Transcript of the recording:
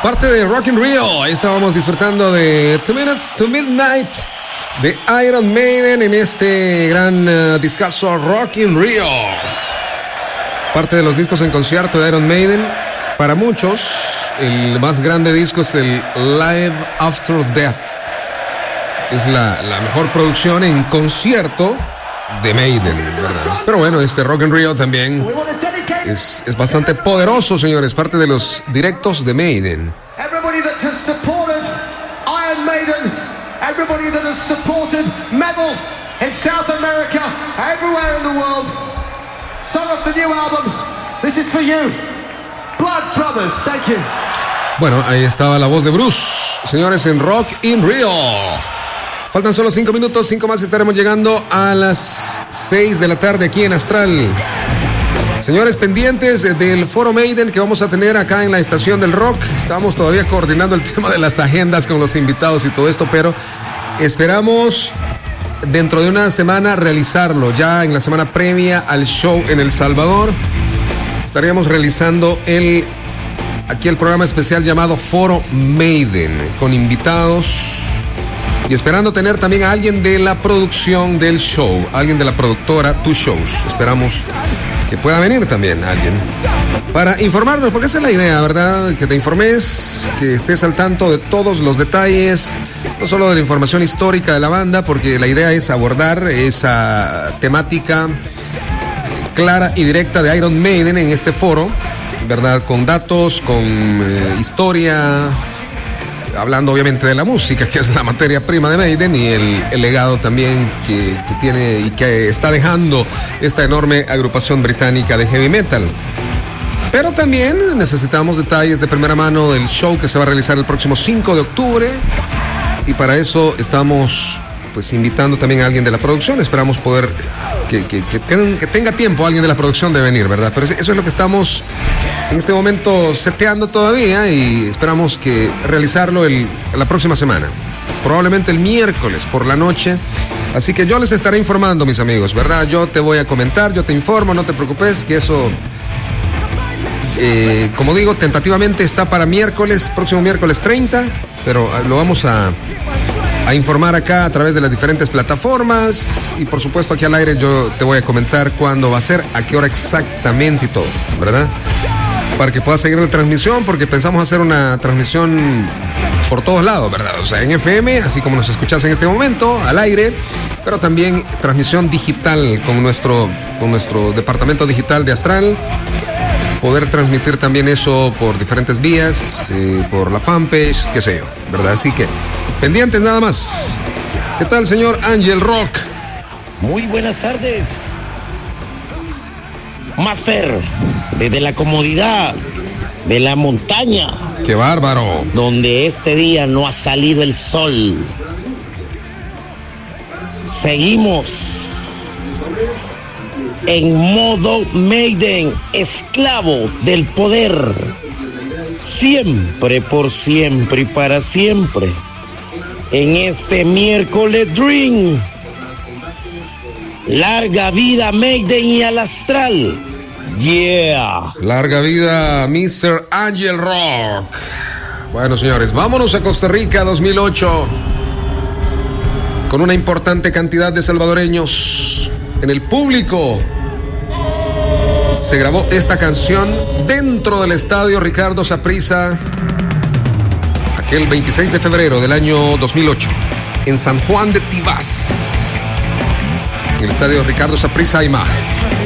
Parte de Rock in Rio. Ahí estábamos disfrutando de 2 Minutes to Midnight de Iron Maiden en este gran discazo Rock in Rio. Parte de los discos en concierto de Iron Maiden. Para muchos, el más grande disco es el Live After Death. Es la mejor producción en concierto de Maiden, ¿verdad? Pero bueno, este Rock in Rio también es bastante poderoso, señores. Parte de los directos de Maiden. Everybody that has supported Iron Maiden, everybody that has supported metal in South America, everywhere in the world, song of the new album, this is for you. Blood Brothers, thank you. Bueno, ahí estaba la voz de Bruce, señores, en Rock in Rio. Faltan solo 5 minutos, 5 más y estaremos llegando a las 6 de la tarde aquí en Astral. Señores, pendientes del Foro Maiden que vamos a tener acá en la Estación del Rock. Estamos todavía coordinando el tema de las agendas con los invitados y todo esto, pero esperamos dentro de una semana realizarlo. Ya en la semana previa al show en El Salvador estaríamos realizando aquí el programa especial llamado Foro Maiden con invitados. Y esperando tener también a alguien de la producción del show, alguien de la productora Two Shows. Esperamos que pueda venir también alguien para informarnos, porque esa es la idea, ¿verdad? Que te informes, que estés al tanto de todos los detalles, no solo de la información histórica de la banda, porque la idea es abordar esa temática clara y directa de Iron Maiden en este foro, ¿verdad? Con datos, con historia, hablando obviamente de la música, que es la materia prima de Maiden, y el legado también que tiene y que está dejando esta enorme agrupación británica de heavy metal. Pero también necesitamos detalles de primera mano del show que se va a realizar el próximo 5 de octubre. Y para eso estamos pues invitando también a alguien de la producción. Esperamos poder que tenga tiempo alguien de la producción de venir, ¿verdad? Pero eso es lo que estamos en este momento seteando todavía y esperamos que realizarlo la próxima semana. Probablemente el miércoles por la noche. Así que yo les estaré informando, mis amigos, ¿verdad? Yo te voy a comentar, yo te informo, no te preocupes, que eso, como digo, tentativamente está para próximo miércoles 30, pero lo vamos a informar acá a través de las diferentes plataformas y por supuesto aquí al aire yo te voy a comentar cuándo va a ser, a qué hora exactamente y todo, ¿verdad? Para que puedas seguir la transmisión, porque pensamos hacer una transmisión por todos lados, ¿verdad? O sea, en FM, así como nos escuchas en este momento, al aire, pero también transmisión digital con nuestro departamento digital de Astral, poder transmitir también eso por diferentes vías, por la fanpage, qué sé yo, ¿verdad? Así que pendientes nada más. ¿Qué tal, señor Ángel Rock? Muy buenas tardes. Master, desde la comodidad de la montaña. ¡Qué bárbaro! Donde este día no ha salido el sol. Seguimos en modo Maiden, esclavo del poder. Siempre, por siempre y para siempre. En este miércoles Dream. Larga vida Maiden y al Astral. Yeah. Larga vida Mr. Ángel Rock. Bueno, señores, vámonos a Costa Rica 2008. Con una importante cantidad de salvadoreños en el público. Se grabó esta canción dentro del estadio Ricardo Saprissa aquel 26 de febrero del año 2008 en San Juan de Tibás. En el estadio Ricardo Saprissa hay imagen.